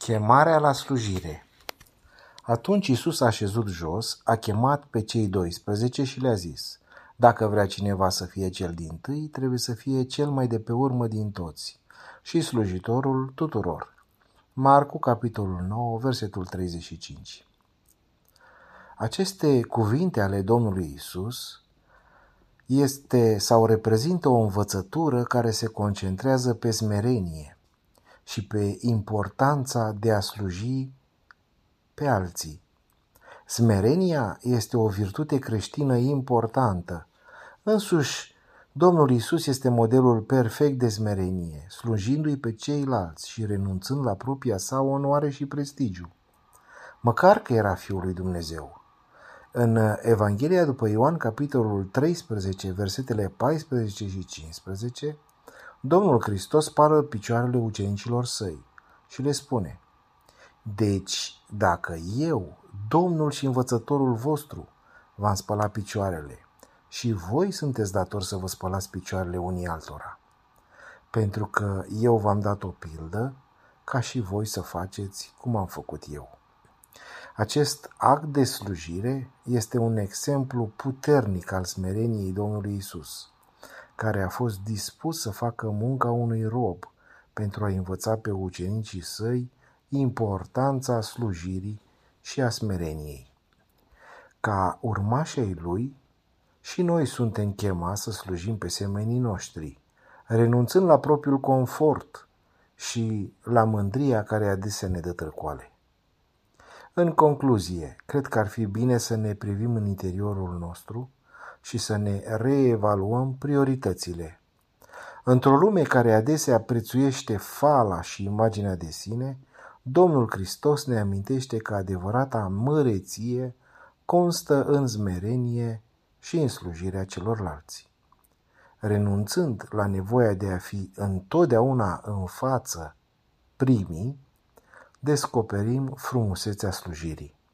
Chemarea la slujire. Atunci Iisus a șezut jos, a chemat pe cei 12 și le-a zis: Dacă vrea cineva să fie cel dintâi, trebuie să fie cel mai de pe urmă din toți și slujitorul tuturor. Marcu, capitolul 9, versetul 35. Aceste cuvinte ale Domnului Iisus reprezintă o învățătură care se concentrează pe smerenie și pe importanța de a sluji pe alții. Smerenia este o virtute creștină importantă. Însuși, Domnul Iisus este modelul perfect de smerenie, slujindu-i pe ceilalți și renunțând la propria sa onoare și prestigiu, măcar că era Fiul lui Dumnezeu. În Evanghelia după Ioan, capitolul 13, versetele 14 și 15, Domnul Hristos spală picioarele ucenicilor săi și le spune: Deci, dacă eu, Domnul și învățătorul vostru, v-am spălat picioarele, și voi sunteți datori să vă spălați picioarele unii altora, pentru că eu v-am dat o pildă ca și voi să faceți cum am făcut eu. Acest act de slujire este un exemplu puternic al smereniei Domnului Iisus, care a fost dispus să facă munca unui rob pentru a învăța pe ucenicii săi importanța slujirii și a smereniei. Ca urmași ai lui, și noi suntem chemați să slujim pe semenii noștri, renunțând la propriul confort și la mândria care adesea ne dă târcoale. În concluzie, cred că ar fi bine să ne privim în interiorul nostru și să ne reevaluăm prioritățile. Într-o lume care adesea prețuiește fala și imaginea de sine, Domnul Hristos ne amintește că adevărata măreție constă în smerenie și în slujirea celorlalți. Renunțând la nevoia de a fi întotdeauna în față primii, descoperim frumusețea slujirii.